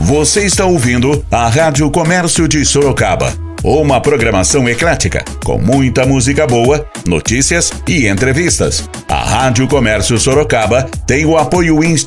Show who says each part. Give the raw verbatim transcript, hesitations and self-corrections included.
Speaker 1: Você está ouvindo a Rádio Comércio de Sorocaba. Uma programação eclética, com muita música boa, notícias e entrevistas. A Rádio Comércio Sorocaba tem o apoio institucional